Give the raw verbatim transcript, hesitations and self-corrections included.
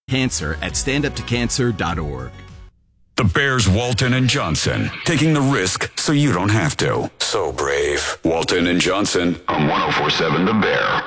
Cancer at stand up to cancer dot org. The Bears, Walton and Johnson, taking the risk so you don't have to. So brave. Walton and Johnson on one oh four point seven The Bear.